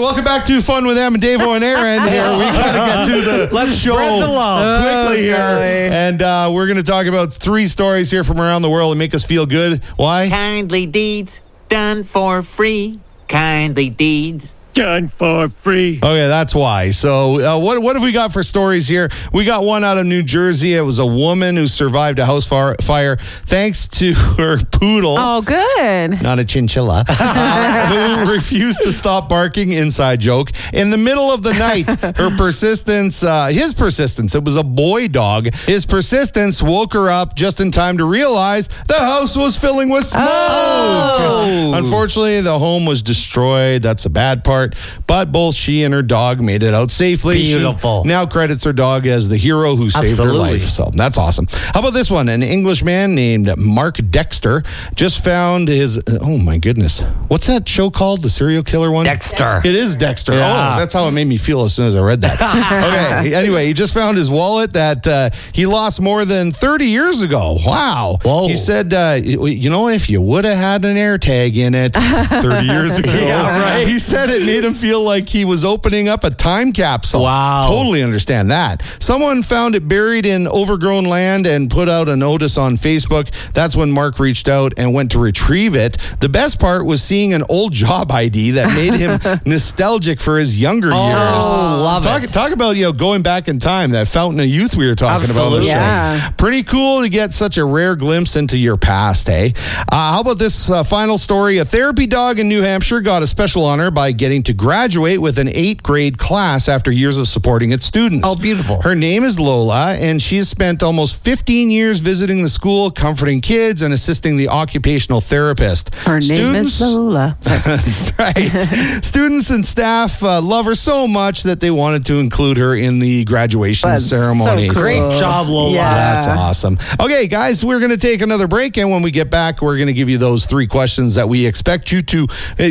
welcome back to Fun with Em and Dave and Aaron here. We got to get to the show spread the love. quickly here. And we're going to talk about 3 stories here from around the world that make us feel good. Why? Kindly deeds done for free. Kindly deeds Done for free. Okay, that's why. So what have we got for stories here? We got one out of New Jersey. It was a woman who survived a house fire thanks to her poodle. Oh, good. Not a chinchilla. Who refused to stop barking, inside joke. In the middle of the night, his persistence, it was a boy dog. His persistence woke her up just in time to realize the house was filling with smoke. Oh. Unfortunately, the home was destroyed. That's the bad part. But both she and her dog made it out safely. Beautiful. She now credits her dog as the hero who saved her life. So that's awesome. How about this one? An Englishman named Mark Dexter just found his... Oh, my goodness. What's that show called? The serial killer one? Dexter. It is Dexter. Yeah. Oh, that's how it made me feel as soon as I read that. Okay. Anyway, he just found his wallet that he lost more than 30 years ago. Wow. Whoa. He said, if you would have had an air tag in it 30 years ago. Yeah, right. He said it made him feel like he was opening up a time capsule. Wow. Totally understand that. Someone found it buried in overgrown land and put out a notice on Facebook. That's when Mark reached out and went to retrieve it. The best part was seeing an old job ID that made him nostalgic for his younger years. Love it. Talk about going back in time, that fountain of youth we were talking about. Absolutely. Yeah. Pretty cool to get such a rare glimpse into your past, hey? How about this final story? A therapy dog in New Hampshire got a special honor by getting to graduate with an 8th grade class after years of supporting its students. Oh, beautiful. Her name is Lola, and she's spent almost 15 years visiting the school, comforting kids, and assisting the occupational therapist. Her name is Lola. That's right. Students and staff love her so much that they wanted to include her in the graduation That's ceremony. so cool. Great job, Lola. Yeah. That's awesome. Okay, guys, we're going to take another break, and when we get back, we're going to give you those 3 questions that we expect you to